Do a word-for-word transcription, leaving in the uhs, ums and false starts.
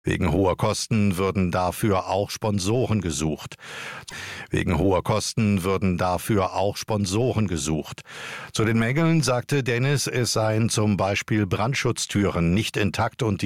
Wegen hoher Kosten würden dafür auch Sponsoren gesucht. Wegen hoher Kosten würden dafür auch Sponsoren gesucht. Zu den Mängeln sagte Dennis, es seien zum Beispiel Brandschutztüren nicht intakt und